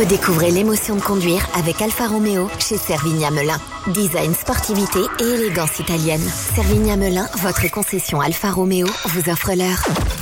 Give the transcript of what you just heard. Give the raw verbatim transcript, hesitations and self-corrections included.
Redécouvrez l'émotion de conduire avec Alfa Romeo chez Servigna Melun. Design, sportivité et élégance italienne. Servigna Melun, votre concession Alfa Romeo, vous offre l'heure.